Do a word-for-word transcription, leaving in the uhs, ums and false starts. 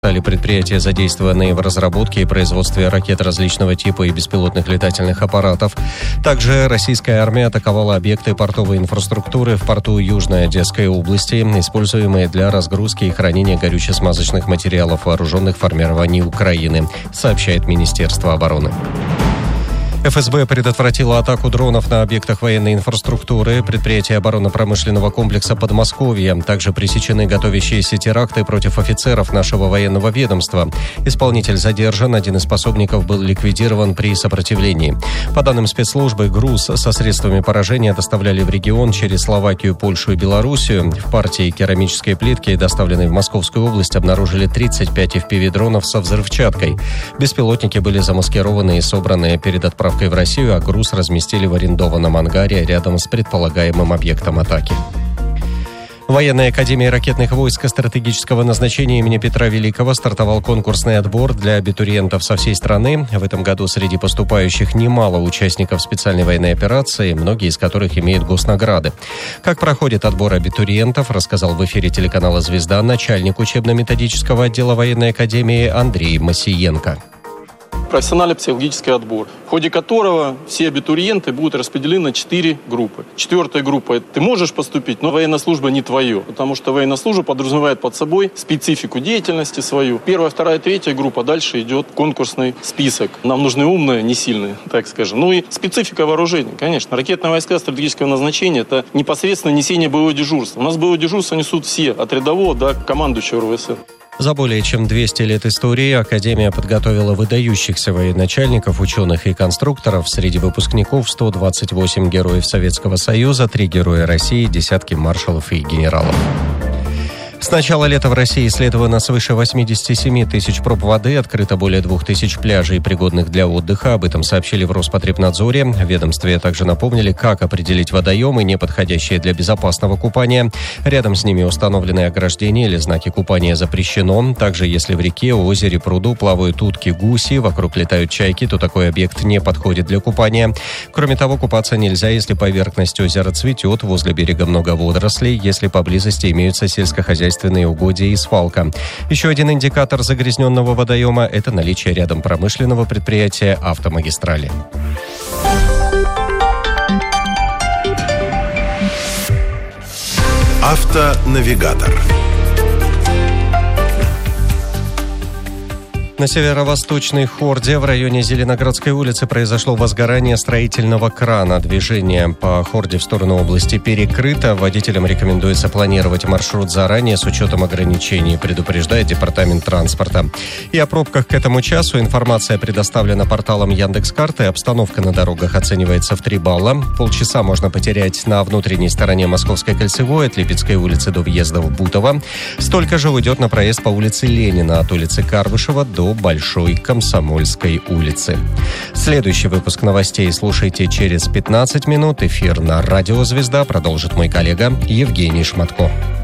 Предприятия, задействованные в разработке и производстве ракет различного типа и беспилотных летательных аппаратов. Также российская армия атаковала объекты портовой инфраструктуры в порту Южной Одесской области, используемые для разгрузки и хранения горюче-смазочных материалов вооруженных формирований Украины, сообщает Министерство обороны. эф эс бэ предотвратила атаку дронов на объектах военной инфраструктуры, предприятия оборонно-промышленного комплекса Подмосковья. Также пресечены готовящиеся теракты против офицеров нашего военного ведомства. Исполнитель задержан, один из пособников был ликвидирован при сопротивлении. По данным спецслужбы, груз со средствами поражения доставляли в регион через Словакию, Польшу и Белоруссию. В партии керамической плитки, доставленной в Московскую область, обнаружили тридцать пять эф пи ви-дронов со взрывчаткой. Беспилотники были замаскированы и собраны перед отправкой в Россию, а груз разместили в арендованном ангаре рядом с предполагаемым объектом атаки. Военной академии ракетных войск стратегического назначения имени Петра Великого стартовал конкурсный отбор для абитуриентов со всей страны. В этом году среди поступающих немало участников специальной военной операции, многие из которых имеют госнаграды. Как проходит отбор абитуриентов, рассказал в эфире телеканала «Звезда» начальник учебно-методического отдела военной академии Андрей Масиенко. Профессиональный психологический отбор, в ходе которого все абитуриенты будут распределены на четыре группы. Четвертая группа – ты можешь поступить, но военная служба не твое, потому что военная служба подразумевает под собой специфику деятельности свою. Первая, вторая, третья группа, дальше идет конкурсный список. Нам нужны умные, не сильные, так скажем. Ну и специфика вооружения, конечно. Ракетные войска стратегического назначения – это непосредственно несение боевого дежурства. У нас боевое дежурство несут все, от рядового до командующего эр вэ эс эр. За более чем двести лет истории Академия подготовила выдающихся военачальников, ученых и конструкторов. Среди выпускников сто двадцать восемь героев Советского Союза, три героя России, десятки маршалов и генералов. С начала лета в России исследовано свыше восемьдесят семь тысяч проб воды, открыто более двух тысяч пляжей, пригодных для отдыха. Об этом сообщили в Роспотребнадзоре. В ведомстве также напомнили, как определить водоемы, неподходящие для безопасного купания. Рядом с ними установлены ограждения или знаки «Купание запрещено». Также, если в реке, озере, пруду плавают утки, гуси, вокруг летают чайки, то такой объект не подходит для купания. Кроме того, купаться нельзя, если поверхность озера цветет, возле берега много водорослей, если поблизости имеются сельскохозяйственные угодья и свалка. Еще один индикатор загрязненного водоема – это наличие рядом промышленного предприятия автомагистрали. Автонавигатор. На северо-восточной Хорде в районе Зеленоградской улицы произошло возгорание строительного крана. Движение по Хорде в сторону области перекрыто. Водителям рекомендуется планировать маршрут заранее с учетом ограничений, предупреждает Департамент транспорта. И о пробках к этому часу информация предоставлена порталом Яндекс.Карты. Обстановка на дорогах оценивается в три балла. Полчаса можно потерять на внутренней стороне Московской кольцевой от Липецкой улицы до въезда в Бутово. Столько же уйдет на проезд по улице Ленина от улицы Карбышева до Большой Комсомольской улицы. Следующий выпуск новостей слушайте через пятнадцать минут. Эфир на радио «Звезда» продолжит мой коллега Евгений Шматко.